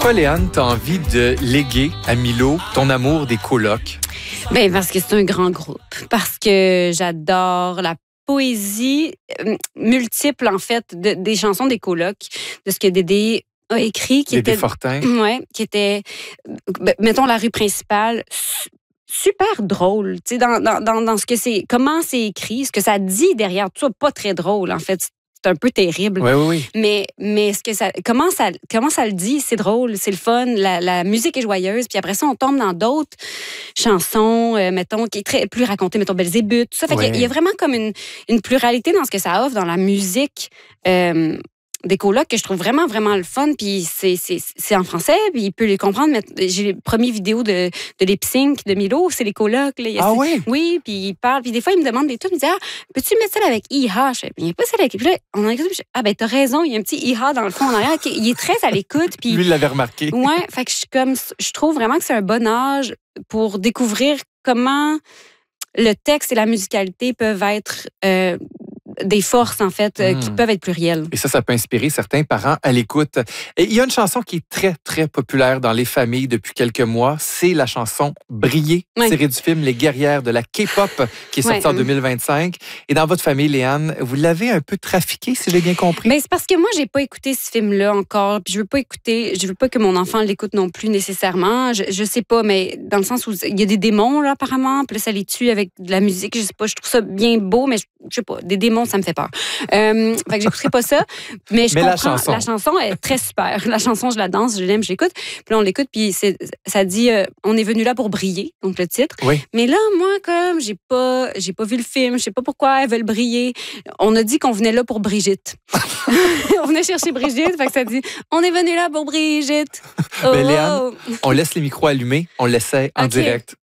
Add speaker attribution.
Speaker 1: Pourquoi, Léane, tu as envie de léguer à Milo ton amour des colocs?
Speaker 2: Ben parce que c'est un grand groupe. Parce que j'adore la poésie multiple, en fait, des chansons des colocs, de ce que Dédé a écrit.
Speaker 1: Dédé Fortin.
Speaker 2: Ouais, qui était, mettons, la rue principale, super drôle, tu sais, dans ce que c'est, comment c'est écrit, ce que ça dit derrière tout ça, pas très drôle, en fait. C'est un peu terrible.
Speaker 1: Oui.
Speaker 2: Mais ce que comment ça le dit, c'est drôle, c'est le fun, la musique est joyeuse, puis après ça, on tombe dans d'autres chansons, mettons, qui est plus racontées, mettons, Belzébuth, tout ça. Fait qu'il y a vraiment comme une pluralité dans ce que ça offre dans la musique des colocs que je trouve vraiment, vraiment le fun. Puis c'est en français, puis il peut les comprendre. J'ai les premières vidéos de lip-sync de Milo, c'est les colocs. Là.
Speaker 1: Ah oui?
Speaker 2: Oui, puis il parle. Puis des fois, il me demande des trucs. Il me dit, peux-tu mettre ça avec IH? Il n'y a pas ça avec... Puis là, on a écouté, ben t'as raison, il y a un petit IH dans le fond en arrière. Il est très à l'écoute. Puis
Speaker 1: lui, il l'avait remarqué.
Speaker 2: Ouais, fait que je trouve vraiment que c'est un bon âge pour découvrir comment le texte et la musicalité peuvent être... des forces, en fait, qui peuvent être plurielles.
Speaker 1: Et ça peut inspirer certains parents à l'écoute. Et il y a une chanson qui est très, très populaire dans les familles depuis quelques mois. C'est la chanson Briller, tirée du film Les Guerrières de la K-pop, qui est sortie en 2025. Et dans votre famille, Léane, vous l'avez un peu trafiqué, si j'ai bien compris?
Speaker 2: Ben, c'est parce que moi, j'ai pas écouté ce film-là encore. Puis je veux pas que mon enfant l'écoute non plus nécessairement. Je sais pas, mais dans le sens où il y a des démons, là, apparemment. Puis là, ça les tue avec de la musique. Je sais pas, je trouve ça bien beau, mais je sais pas, des démons, ça me fait peur. Fait que j'écouterai pas ça. Mais je comprends. La chanson est très super. La chanson, je la danse, je l'aime, je l'écoute. Puis là, on l'écoute, puis ça dit on est venu là pour briller, donc le titre.
Speaker 1: Oui.
Speaker 2: Mais là, moi, comme j'ai pas vu le film, je sais pas pourquoi elles veulent briller. On a dit qu'on venait là pour Brigitte. On venait chercher Brigitte, fait que ça dit on est venu là pour Brigitte.
Speaker 1: Mais Léane, on laisse les micros allumés, on l'essaie en direct.